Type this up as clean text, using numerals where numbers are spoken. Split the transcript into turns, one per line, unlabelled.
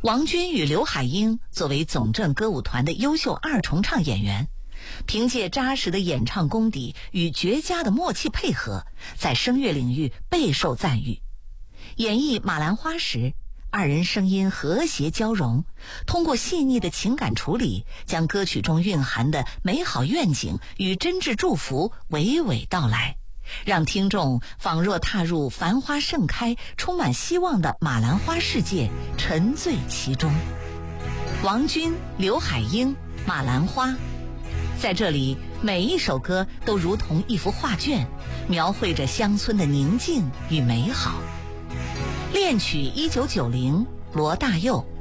王军与刘海英作为总政歌舞团的优秀二重唱演员，凭借扎实的演唱功底与绝佳的默契配合，在声乐领域备受赞誉。演绎《马兰花》时，二人声音和谐交融，通过细腻的情感处理，将歌曲中蕴含的美好愿景与真挚祝福娓娓道来，让听众仿若踏入繁花盛开、充满希望的马兰花世界，沉醉其中。王军、刘海英，马兰花，在这里每一首歌都如同一幅画卷，描绘着乡村的宁静与美好。恋曲1990，罗大佑。